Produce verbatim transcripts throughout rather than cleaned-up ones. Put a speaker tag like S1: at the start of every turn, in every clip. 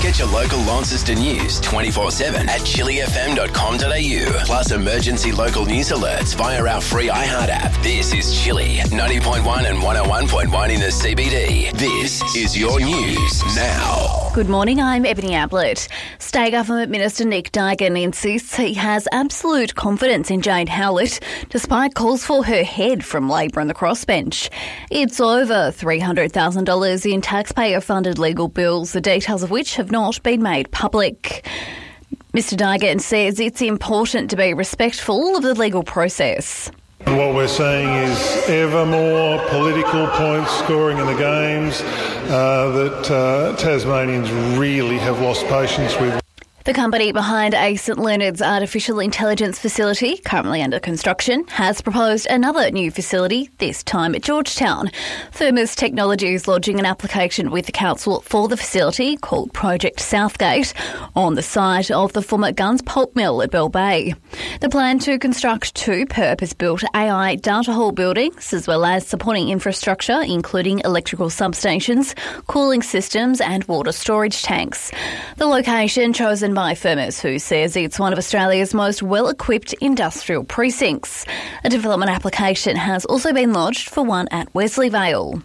S1: Get your local Launceston news twenty-four seven at chili f m dot com dot a u. Plus emergency local news alerts via our free iHeart app. This is Chili, ninety point one and one oh one point one in the C B D. This is your news now.
S2: Good morning, I'm Ebony Ablett. State Government Minister Nick Duigan insists he has absolute confidence in Jane Howlett, despite calls for her head from Labor and the crossbench. It's over three hundred thousand dollars in taxpayer-funded legal bills, the details of which have not been made public. Mister Duigan says it's important to be respectful of the legal process.
S3: What we're seeing is ever more political points scoring in the games uh, that uh, Tasmanians really have lost patience with.
S2: The company behind a St Leonard's artificial intelligence facility, currently under construction, has proposed another new facility, this time at Georgetown. Thermos Technology is lodging an application with the council for the facility, called Project Southgate, on the site of the former Guns pulp mill at Bell Bay. The plan to construct two purpose-built A I data hall buildings, as well as supporting infrastructure, including electrical substations, cooling systems and water storage tanks. The location chosen by Thermos, who says it's one of Australia's most well-equipped industrial precincts. A development application has also been lodged for one at Wesleyvale.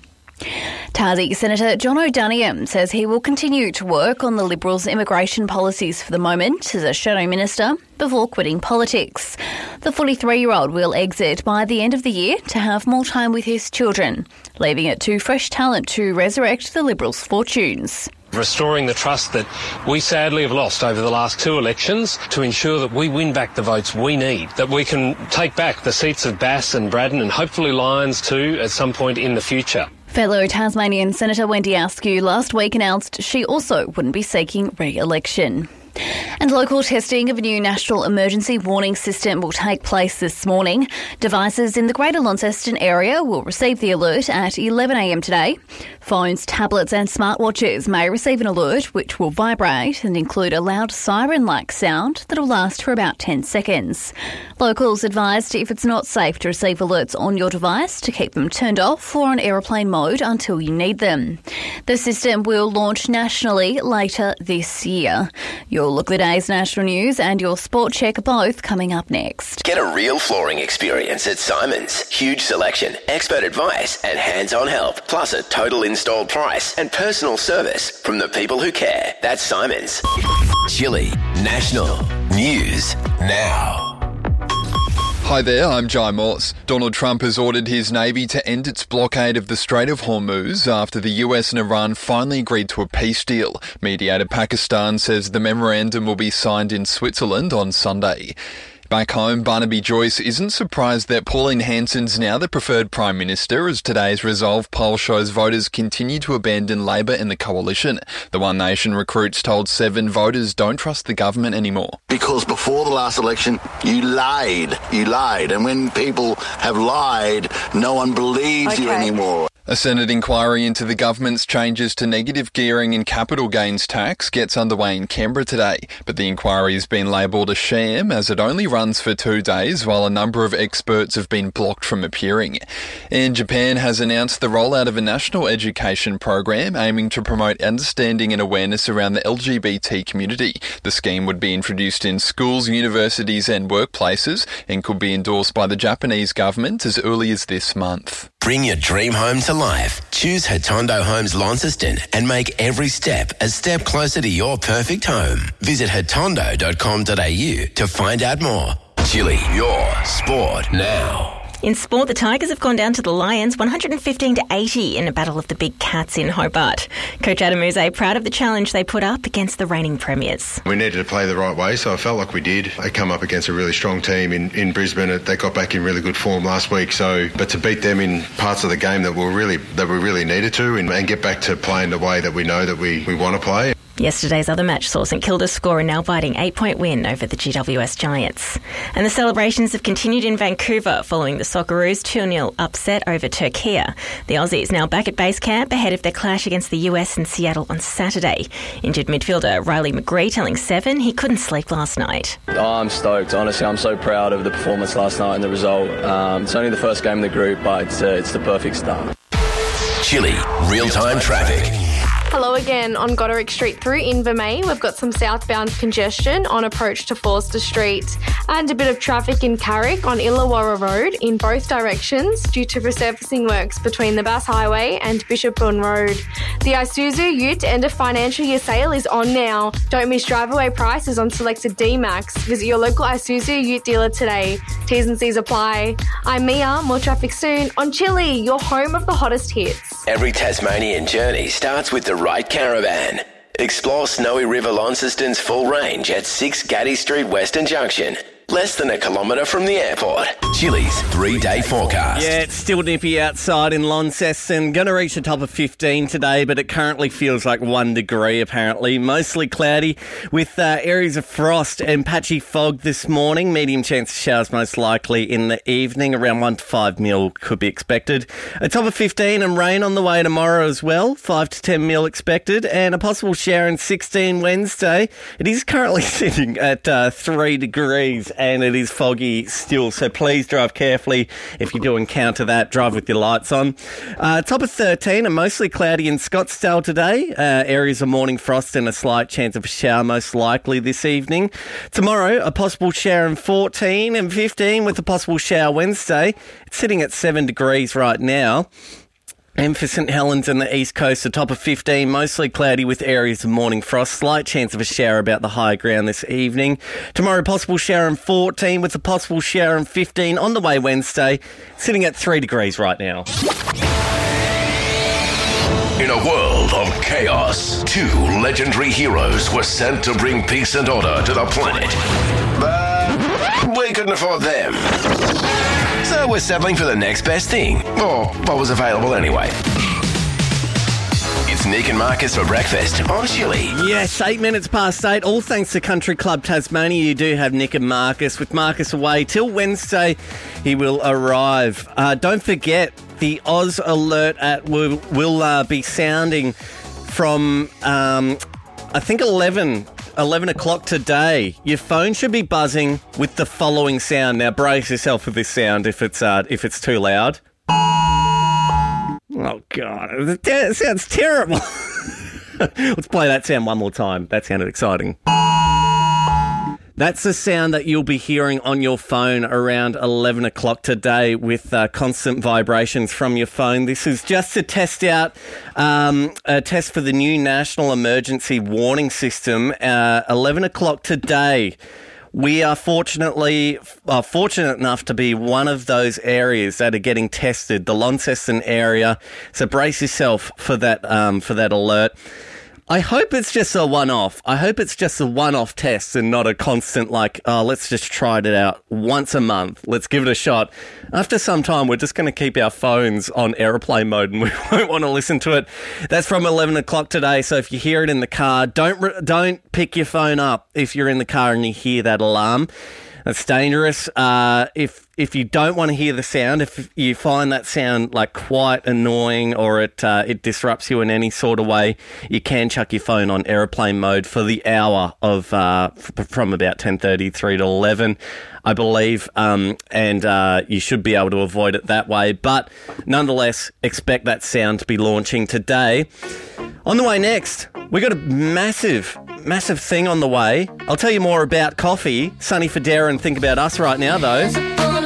S2: Tassie Senator John O'Doniam says he will continue to work on the Liberals' immigration policies for the moment as a shadow minister before quitting politics. The forty-three-year-old will exit by the end of the year to have more time with his children, leaving it to fresh talent to resurrect the Liberals' fortunes.
S4: Restoring the trust that we sadly have lost over the last two elections to ensure that we win back the votes we need, that we can take back the seats of Bass and Braddon and hopefully Lyons too at some point in the future.
S2: Fellow Tasmanian Senator Wendy Askew last week announced she also wouldn't be seeking re-election. And local testing of a new national emergency warning system will take place this morning. Devices in the Greater Launceston area will receive the alert at eleven a m today. Phones, tablets and smartwatches may receive an alert which will vibrate and include a loud siren-like sound that will last for about ten seconds. Locals advised if it's not safe to receive alerts on your device to keep them turned off or on aeroplane mode until you need them. The system will launch nationally later this year. You'll look at the day's national news and your sport check both coming up next.
S1: Get a real flooring experience at Simon's. Huge selection, expert advice and hands-on help, plus a total installed price and personal service from the people who care. That's Simon's. Chili National News Now.
S5: Hi there, I'm Jai Morse. Donald Trump has ordered his Navy to end its blockade of the Strait of Hormuz after the U S and Iran finally agreed to a peace deal. Mediator Pakistan says the memorandum will be signed in Switzerland on Sunday. Back home, Barnaby Joyce isn't surprised that Pauline Hanson's now the preferred Prime Minister, as today's Resolve poll shows voters continue to abandon Labor and the coalition. The One Nation recruits told Seven voters don't trust the government anymore.
S6: Because before the last election, you lied. You lied. And when people have lied, no one believes
S2: okay.
S6: you anymore.
S5: A Senate inquiry into the government's changes to negative gearing and capital gains tax gets underway in Canberra today, but the inquiry has been labelled a sham as it only runs for two days while a number of experts have been blocked from appearing. And Japan has announced the rollout of a national education program aiming to promote understanding and awareness around the L G B T community. The scheme would be introduced in schools, universities and workplaces and could be endorsed by the Japanese government as early as this month.
S1: Bring your dream home to life. Choose Hatondo Homes Launceston and make every step a step closer to your perfect home. Visit hatondo dot com dot a u to find out more. Chili, your sport now.
S7: In sport, the Tigers have gone down to the Lions one hundred fifteen to eighty in a battle of the big cats in Hobart. Coach Adam Uze proud of the challenge they put up against the reigning premiers.
S8: We needed to play the right way, so I felt like we did. They come up against a really strong team in, in Brisbane. They got back in really good form last week, so but to beat them in parts of the game that we really that we really needed to and, and get back to playing the way that we know that we, we want to play.
S7: Yesterday's other match saw St Kilda score a nail-biting eight-point win over the G W S Giants. And the celebrations have continued in Vancouver following the Socceroos two nil upset over Turkey. The Aussies now back at base camp ahead of their clash against the U S in Seattle on Saturday. Injured midfielder Riley McGree telling Seven he couldn't sleep last night.
S9: Oh, I'm stoked. Honestly, I'm so proud of the performance last night and the result. Um, it's only the first game in the group, but it's, uh, it's the perfect start.
S1: Chili, real-time traffic.
S10: Hello again on Goderic Street through Invermay. We've got some southbound congestion on approach to Forster Street and a bit of traffic in Carrick on Illawarra Road in both directions due to resurfacing works between the Bass Highway and Bishopbourne Road. The Isuzu Ute end of financial year sale is on now. Don't miss drive-away prices on selected D-Max. Visit your local Isuzu Ute dealer today. T's and C's apply. I'm Mia. More traffic soon on Chili, your home of the hottest hits.
S1: Every Tasmanian journey starts with the right caravan. Explore Snowy River Launceston's full range at six Gaddy Street Western Junction. Less than a kilometre from the airport. Chili's three-day forecast.
S11: Yeah, it's still nippy outside in Launceston. Going to reach the top of fifteen today, but it currently feels like one degree apparently. Mostly cloudy with uh, areas of frost and patchy fog this morning. Medium chance of showers most likely in the evening. Around one to five mil could be expected. A top of fifteen and rain on the way tomorrow as well. five to ten mil expected. And a possible shower in sixteen Wednesday. It is currently sitting at uh, three degrees. And it is foggy still, so please drive carefully. If you do encounter that, drive with your lights on. Uh, top of thirteen and mostly cloudy in Scottsdale today. Uh, areas of morning frost and a slight chance of a shower most likely this evening. Tomorrow, a possible shower in fourteen and fifteen with a possible shower Wednesday. It's sitting at seven degrees right now. And for St Helens and the East Coast, a top of fifteen, mostly cloudy with areas of morning frost. Slight chance of a shower about the high ground this evening. Tomorrow, possible shower in fourteen with a possible shower in fifteen on the way Wednesday. Sitting at three degrees right now.
S12: In a world of chaos, two legendary heroes were sent to bring peace and order to the planet.
S1: But we couldn't afford them. So we're settling for the next best thing, or what was available anyway. It's Nick and Marcus for breakfast on Chili.
S11: Yes, eight minutes past eight. All thanks to Country Club Tasmania. You do have Nick and Marcus. With Marcus away till Wednesday, he will arrive. Uh, don't forget, the Oz alert at will, will uh, be sounding from, um, I think, eleven eleven o'clock today. Your phone should be buzzing with the following sound. Now brace yourself for this sound if it's uh, if it's too loud. Oh God, it sounds terrible. Let's play that sound one more time. That sounded exciting. That's the sound that you'll be hearing on your phone around eleven o'clock today with uh, constant vibrations from your phone. This is just to test out um, a test for the new National Emergency Warning System. Uh, eleven o'clock today. We are fortunately uh, fortunate enough to be one of those areas that are getting tested, the Launceston area. So brace yourself for that um, for that alert. I hope it's just a one-off. I hope it's just a one-off test and not a constant, like, oh, let's just try it out once a month. Let's give it a shot. After some time, we're just going to keep our phones on aeroplane mode and we won't want to listen to it. That's from eleven o'clock today, so if you hear it in the car, don't don't pick your phone up if you're in the car and you hear that alarm. That's dangerous. Uh, if if you don't want to hear the sound, if you find that sound like quite annoying or it uh, it disrupts you in any sort of way, you can chuck your phone on aeroplane mode for the hour of uh, f- from about ten thirty through to eleven, I believe, um, and uh, you should be able to avoid it that way. But nonetheless, expect that sound to be launching today. On the way next, we got a massive, massive thing on the way. I'll tell you more about coffee. Sunny Federa and Think About Us right now, though.